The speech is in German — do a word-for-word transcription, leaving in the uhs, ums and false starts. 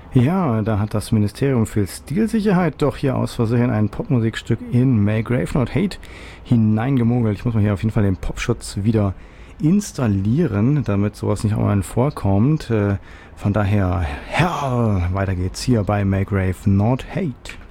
Ja, da hat das Ministerium für Stilsicherheit doch hier aus Versehen ein Popmusikstück in May Grave Not Hate hineingemogelt. Ich muss mal hier auf jeden Fall den Popschutz wieder installieren, damit sowas nicht auch mal vorkommt. Von daher, Herr, weiter geht's hier bei May Grave Not Hate.